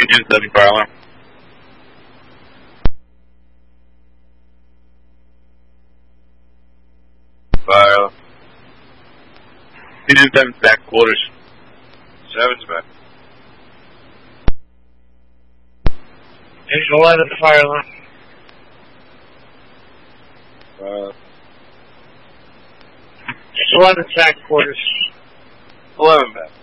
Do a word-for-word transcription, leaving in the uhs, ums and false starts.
Agent seven fire alarm. Fire alarm. Agent seven back quarters. Seven's back. Agent eleven fire alarm. Fire alarm. Agent eleven back quarters. eleven back.